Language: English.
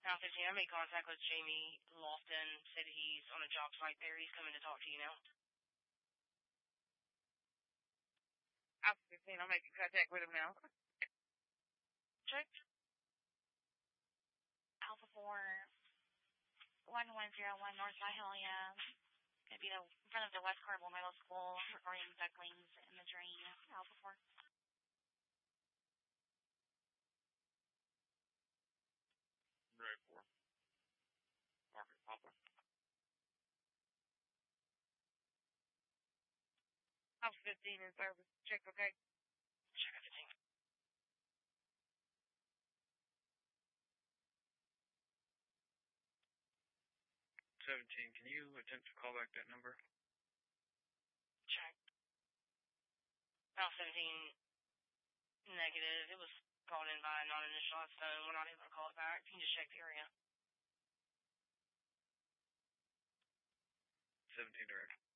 Now, 15, I made contact with Jamie Lofton, said he's on a job site there. He's coming to talk to you now. Alpha 15, I'm making contact with him now. Check. Alpha 4, 1101 North Hialeah. Going to be in front of the West Carnival Middle School regarding ducklings in the drain. Alpha 4. Right, 4. Market Papa. Alpha 15 in service. Check, okay? Check at 15. Can you attempt to call back that number? Check. Now, 17, negative. It was called in by a non-initialized phone. We're not able to call it back. Can you just check the area? 17 direct.